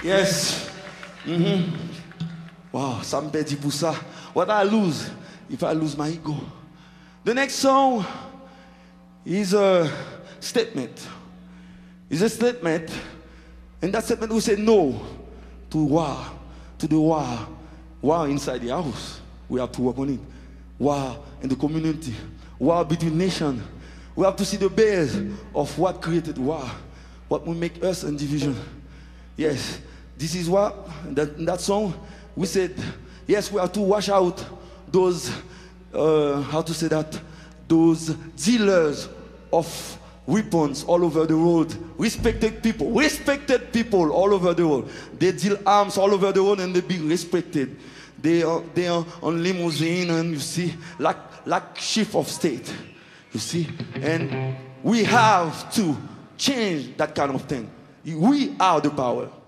Yes. Wow, ça me perdit pour ça. What I lose if I lose my ego? The next song is a statement. It's a statement, and that statement will say no to war, to the war inside the house. We have to work on it. War in the community, war between nations. We have to see the base of what created war, what will make us in division. Yes, this is what, in that song, we said, yes, we have to wash out those, how to say that, those dealers of weapons all over the world, respected people all over the world. They deal arms all over the world and they be respected. They are on limousine and you see, like chief of state, you see. And we have to change that kind of thing. We are the power.